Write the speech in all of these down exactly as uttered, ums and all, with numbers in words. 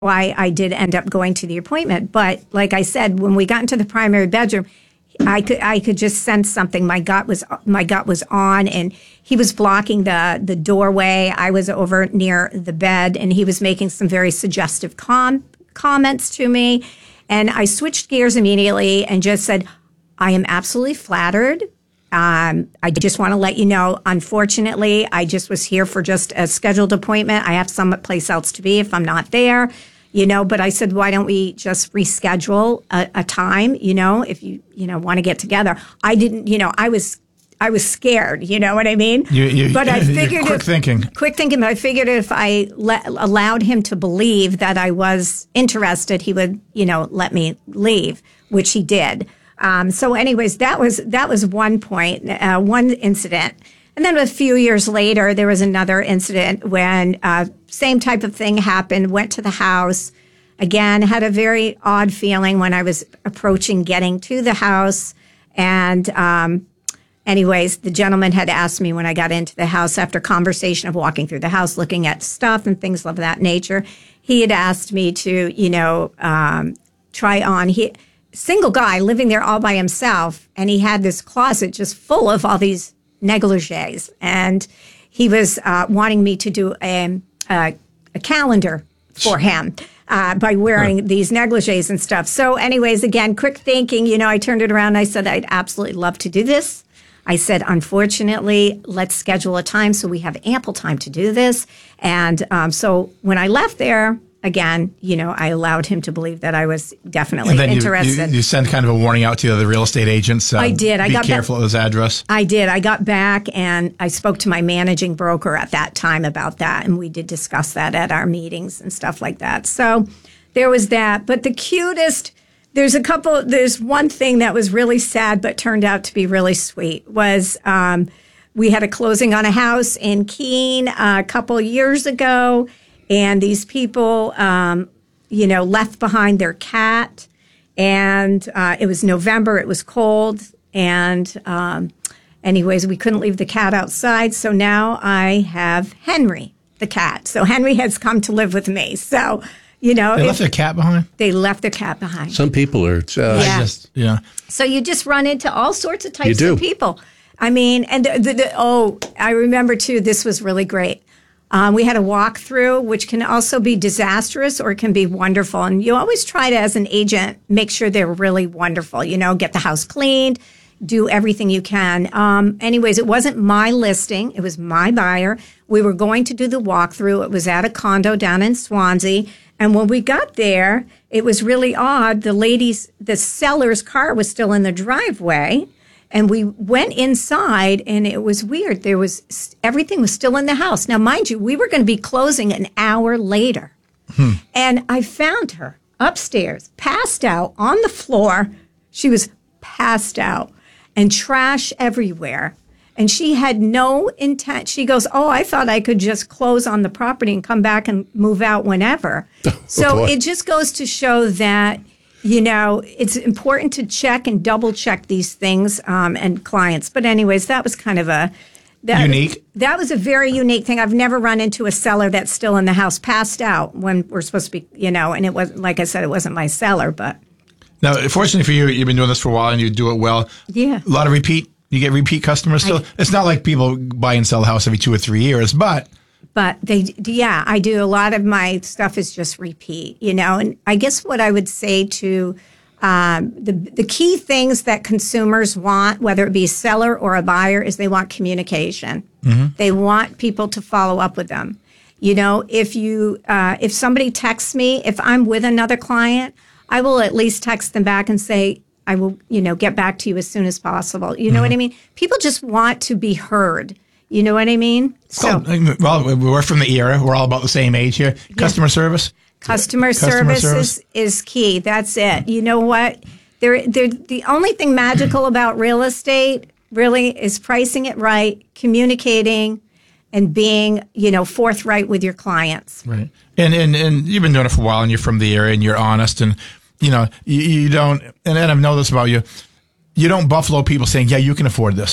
why I did end up going to the appointment. But like I said, when we got into the primary bedroom, I could I could just sense something. My gut was my gut was on, and he was blocking the the doorway. I was over near the bed, and he was making some very suggestive com- comments to me. And I switched gears immediately and just said, I am absolutely flattered. Um, I just want to let you know, unfortunately, I just was here for just a scheduled appointment. I have someplace else to be if I'm not there, you know, but I said, why don't we just reschedule a, a time, you know, if you, you know, want to get together. I didn't, you know, I was, I was scared, you know what I mean? You, you, but I figured quick if, thinking. Quick thinking, but I figured if I let, allowed him to believe that I was interested, he would, you know, let me leave, which he did. Um, so anyways, that was that was one point, uh, one incident. And then a few years later, there was another incident when uh, same type of thing happened, went to the house. Again, had a very odd feeling when I was approaching getting to the house. And um, anyways, the gentleman had asked me when I got into the house after conversation of walking through the house, looking at stuff and things of that nature. He had asked me to, you know, um, try on. He... single guy living there all by himself, and he had this closet just full of all these negligees, and he was uh, wanting me to do a, a, a calendar for him uh, by wearing huh. these negligees and stuff. So anyways, again, quick thinking, you know, I turned it around and I said, I'd absolutely love to do this. I said, unfortunately, let's schedule a time so we have ample time to do this. And um, so when I left there, again, you know, I allowed him to believe that I was definitely and then interested. You, you, you sent kind of a warning out to the other real estate agents. Uh, I did. I be got careful back, of his address. I did. I got back and I spoke to my managing broker at that time about that, and we did discuss that at our meetings and stuff like that. So there was that. But the cutest, there's a couple, there's one thing that was really sad but turned out to be really sweet was um, we had a closing on a house in Keene uh, a couple years ago. And these people, um, you know, left behind their cat. And uh, it was November. It was cold. And um, anyways, we couldn't leave the cat outside. So now I have Henry, the cat. So Henry has come to live with me. So, you know. They left their cat behind? They left their cat behind. Some people are. Uh, yeah. I just, yeah. So you just run into all sorts of types You do. of people. I mean, and the, the, the, oh, I remember too, this was really great. Um, we had a walkthrough, which can also be disastrous or it can be wonderful. And you always try to, as an agent, make sure they're really wonderful. You know, get the house cleaned, do everything you can. Um, anyways, it wasn't my listing. It was my buyer. We were going to do the walkthrough. It was at a condo down in Swansea. And when we got there, it was really odd. The lady's, the seller's car was still in the driveway. And we went inside, and it was weird. There was everything was still in the house. Now, mind you, we were going to be closing an hour later. Hmm. And I found her upstairs, passed out on the floor. She was passed out and trash everywhere. And she had no intent. She goes, oh, I thought I could just close on the property and come back and move out whenever. Oh, so boy. it just goes to show that, you know, it's important to check and double check these things um, and clients. But anyways, that was kind of a that, unique. That was a very unique thing. I've never run into a seller that's still in the house, passed out when we're supposed to be, you know. And it was, like I said, it wasn't my seller, but now, fortunately for you, you've been doing this for a while and you do it well. Yeah, a lot of repeat. You get repeat customers still. I, it's not like people buy and sell a house every two or three years, but. But they, yeah, I do. A lot of my stuff is just repeat, you know. And I guess what I would say to um, the the key things that consumers want, whether it be a seller or a buyer, is they want communication. Mm-hmm. They want people to follow up with them. You know, if you uh, if somebody texts me, if I'm with another client, I will at least text them back and say, I will, you know, get back to you as soon as possible. You know mm-hmm. what I mean? People just want to be heard. You know what I mean? So, well, we're from the era. We're all about the same age here. Customer yeah. service. Customer, Customer service, service is, is key. That's it. You know what? They're, they're, the only thing magical about real estate really is pricing it right, communicating, and being, you know, forthright with your clients. Right. And and and you've been doing it for a while, and you're from the area, and you're honest, and you know you, you don't. And Ed, I know this about you. You don't buffalo people saying, "Yeah, you can afford this."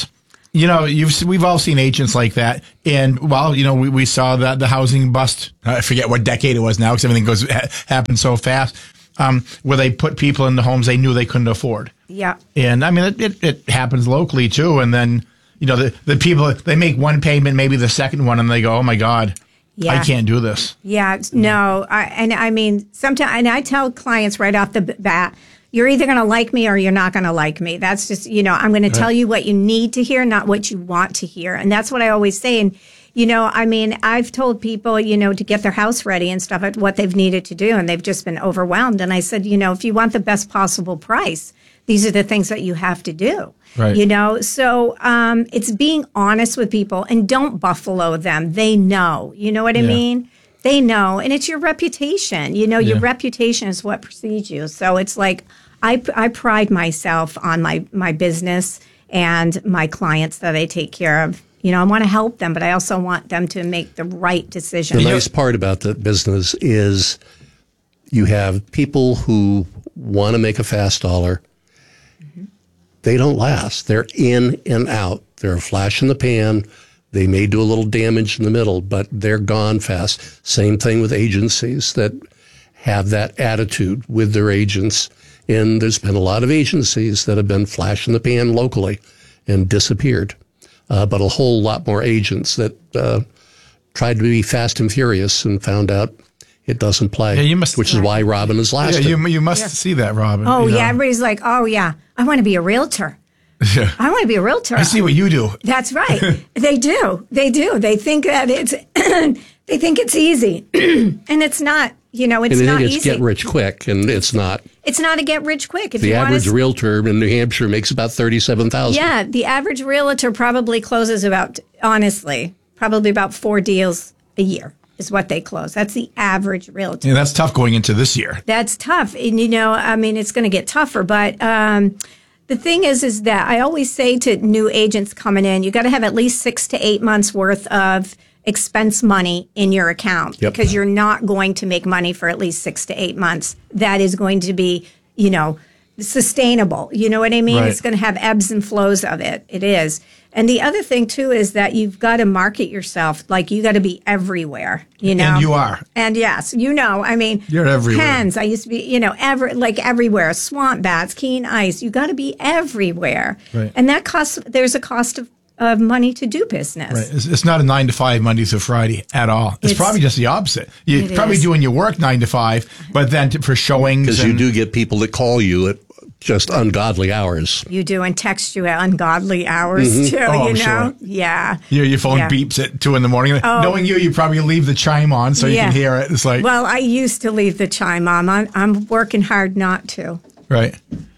You know, you've we've all seen agents like that, and well, you know, we, we saw that the housing bust. I forget what decade it was now, because everything goes ha, happened so fast. Um, where they put people in the homes they knew they couldn't afford. Yeah, and I mean, it, it, it happens locally too. And then you know, the the people, they make one payment, maybe the second one, and they go, "Oh my God, yeah. I can't do this." Yeah, no, I, and I mean, sometimes, and I tell clients right off the bat, you're either going to like me or you're not going to like me. That's just, you know, I'm going to tell you what you need to hear, not what you want to hear. And that's what I always say. And, you know, I mean, I've told people, you know, to get their house ready and stuff, what they've needed to do, and they've just been overwhelmed. And I said, you know, if you want the best possible price, these are the things that you have to do. Right. You know, so um, it's being honest with people, and don't buffalo them. They know. You know what I Yeah. mean? They know, and it's your reputation. You know, your Yeah. reputation is what precedes you. So it's like I, I pride myself on my, my business and my clients that I take care of. You know, I want to help them, but I also want them to make the right decision. The nice part about the business is you have people who want to make a fast dollar. Mm-hmm. They don't last. They're in and out. They're a flash in the pan. They may do a little damage in the middle, but they're gone fast. Same thing with agencies that have that attitude with their agents. And there's been a lot of agencies that have been flash in the pan locally and disappeared. Uh, but a whole lot more agents that uh, tried to be fast and furious and found out it doesn't play, yeah, you must, which is why Robin has lasted. Yeah, you, you must yeah. see that, Robin. Oh, you know? yeah. Everybody's like, oh, yeah, I want to be a realtor. Yeah. I want to be a realtor. I see what you do. That's right. They do. They do. They think that it's they think it's easy, and it's not. You know, it's and they not think it's easy. Get rich quick, and it's not. It's not a get rich quick. If the you average want to, realtor in New Hampshire makes about thirty-seven thousand. Yeah, the average realtor probably closes about, honestly, probably about four deals a year is what they close. That's the average realtor. Yeah, that's tough going into this year. That's tough, and you know, I mean, it's going to get tougher, but. Um, The thing is, is that I always say to new agents coming in, you got to have at least six to eight months worth of expense money in your account yep. because you're not going to make money for at least six to eight months. That is going to be, you know, sustainable. You know what I mean? Right. It's going to have ebbs and flows of it. It is. And the other thing too is that you've got to market yourself. Like you got to be everywhere, you know. And you are. And yes, you know, I mean, you're everywhere. Pens, I used to be, you know, ever like everywhere. Swamp bats, keen ice. You got to be everywhere. Right. And that costs. There's a cost of, of money to do business. Right. It's, it's not a nine to five Monday through Friday at all. It's, It's- probably just the opposite. You're It probably is. doing your work nine to five, but then to, for showings. Because you and- do get people that call you at just ungodly hours. You do and text you at ungodly hours too. Oh, you I'm know, sure. yeah. Your, your phone Yeah. beeps at two in the morning. Oh. Knowing you, you probably leave the chime on so you Yeah. can hear it. It's like, Well, I used to leave the chime on. I'm, I'm working hard not to. right.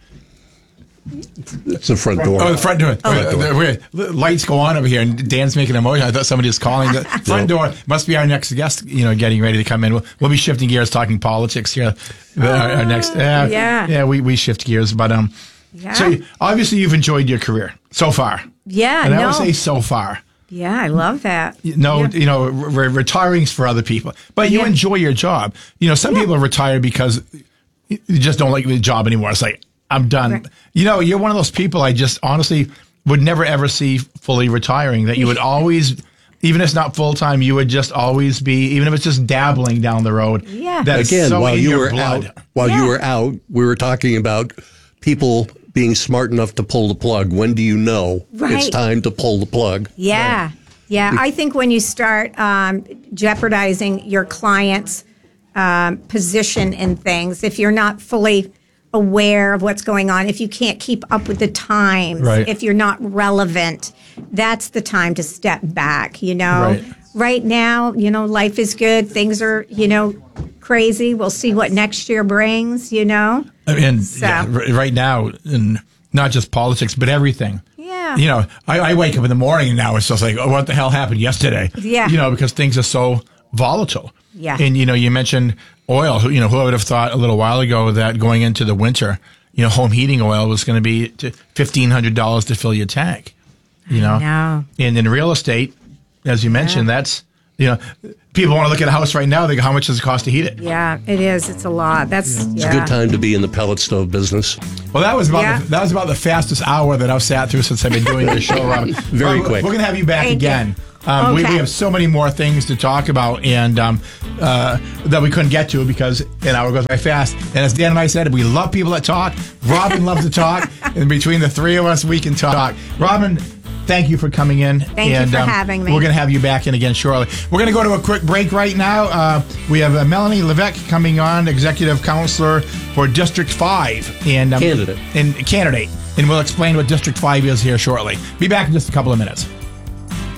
It's the front door. Oh, the front door. Front Uh, door. the- weird. The lights go on over here, and Dan's making a motion. I thought somebody was calling. The front door must be our next guest. You know, getting ready to come in. We'll, we'll be shifting gears, talking politics here. The- our, our next, uh, yeah. yeah, we, we shift gears. But um, Yeah. so obviously you've enjoyed your career so far. Yeah, and I no. would say so far. Yeah, I love that. No, Yeah. you know, re- retiring's for other people, but you Yeah. enjoy your job. You know, some Yeah. people retire because you just don't like the job anymore. It's like, I'm done. Right. You know, you're one of those people I just honestly would never ever see fully retiring, that you would always, even if it's not full time, you would just always be, even if it's just dabbling down the road. Yeah. That's Again, so while in you your were blood. out, while Yeah. you were out, we were talking about people being smart enough to pull the plug. When do you know it's Right. time to pull the plug? Yeah. Yeah. I think when you start um, jeopardizing your client's um, position in things, if you're not fully aware of what's going on, if you can't keep up with the times, Right. if you're not relevant, that's the time to step back, you know? Right. Right now, you know, life is good. Things are, you know, crazy. We'll see what next year brings, you know? And So- yeah, r- right now, and not just politics, but everything. Yeah. You know, I, I wake up in the morning and now it's just like, oh, what the hell happened yesterday? Yeah. You know, because things are so volatile. Yeah. And, you know, you mentioned oil. Who- You know, who would have thought a little while ago that going into the winter, you know, home heating oil was going to be to fifteen hundred dollars to fill your tank. You know? know. And in real estate, as you mentioned, that's, you know, people want to look at a house right now. They go, how much does it cost to heat it? Yeah, it is. It's a lot. That's yeah. It's a good time to be in the pellet stove business. Well, that was about Yeah. the, that was about the fastest hour that I've sat through since I've been doing this show, Robin. Very Robin, quick. We're going to have you back Thank again. you. Um, we, we Okay. have so many more things to talk about, and um, uh, that we couldn't get to because an hour goes by fast. And as Dan and I said, we love people that talk. Robin loves to talk, and between the three of us, we can talk. Robin, thank you for coming in. Thank you and, for um, having me. We're going to have you back in again shortly. We're going to go to a quick break right now. Uh, we have uh, Melanie Levesque coming on, executive counselor for District five. And, um, Candidate. And candidate. And we'll explain what District five is here shortly. Be back in just a couple of minutes.